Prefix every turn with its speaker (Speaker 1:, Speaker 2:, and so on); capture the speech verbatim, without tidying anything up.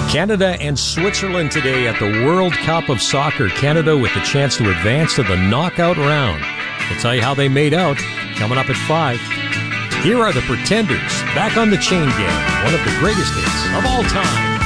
Speaker 1: Canada and Switzerland today at the World Cup of Soccer. Canada with the chance to advance to the knockout round. We'll tell you how they made out coming up at five. Here are the Pretenders, back on the Chain Gang, one of the greatest hits of all time.